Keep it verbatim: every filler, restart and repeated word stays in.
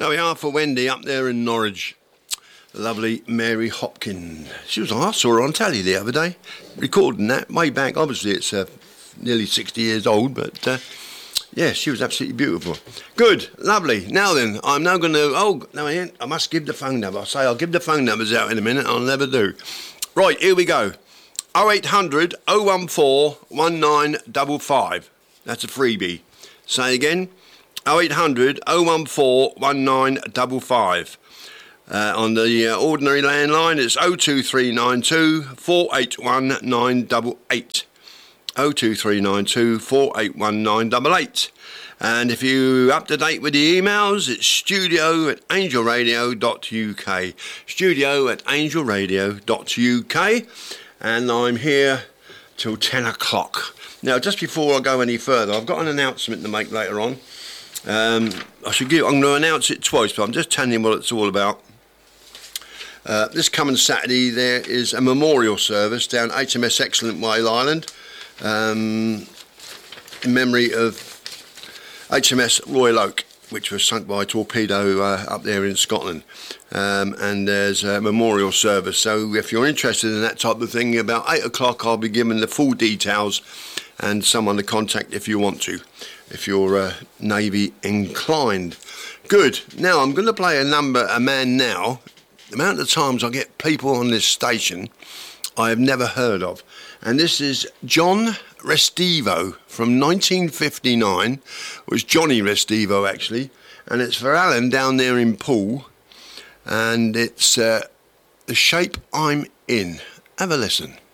we are for Wendy up there in Norwich. The lovely Mary Hopkin. She was, I saw her on telly the other day, recording that way back. Obviously, it's uh, nearly sixty years old, but uh, yeah, she was absolutely beautiful. Good, lovely. Now then, I'm now going to. Oh no, I ain't. I must give the phone number. I say I'll give the phone numbers out in a minute. I'll never do. Right, here we go. oh eight hundred, oh one four, one nine five five. That's a freebie. Say again. oh eight hundred, oh one four, one nine five five. Uh, on the uh, ordinary landline, it's oh two three nine two, four eight one nine eight eight. oh two three nine two, four eight one nine eight eight. And if you're up to date with the emails, it's studio at angel radio dot u k. Studio at angel radio dot u k. And I'm here till ten o'clock. Now, just before I go any further, I've got an announcement to make later on. Um, I should give, I'm going to announce it twice, but I'm just telling you what it's all about. Uh, this coming Saturday there is a memorial service down H M S Excellent Whale Island um, in memory of H M S Royal Oak, which was sunk by a torpedo uh, up there in Scotland. Um, and there's a memorial service, so if you're interested in that type of thing, about eight o'clock I'll be giving the full details and someone to contact if you want to, if you're uh, Navy inclined. Good. Now I'm going to play a number, a man now. The amount of times I get people on this station I have never heard of. And this is John Restivo from nineteen fifty-nine. It was Johnny Restivo, actually. And it's for Alan down there in Poole. And it's uh, The Shape I'm In. Have a listen.